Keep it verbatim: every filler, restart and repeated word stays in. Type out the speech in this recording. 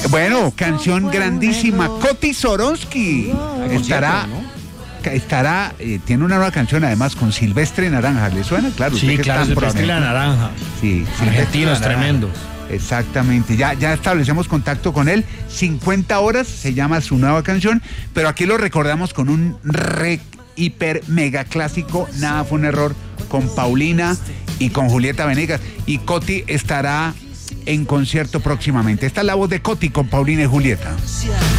Bueno, canción grandísima. Coti Soronsky estará, estará, eh, tiene una nueva canción además con Silvestre Naranja. ¿Le suena? Claro. Sí, claro, Silvestre la Naranja. Sí, argentinos tremendos. Exactamente, ya, ya establecemos contacto con él. cincuenta horas se llama su nueva canción, pero aquí lo recordamos con un re, hiper, mega clásico. Nada fue un error, con Paulina y con Julieta Venegas. Y Coti estará en concierto próximamente. Esta es la voz de Coti con Paulina y Julieta.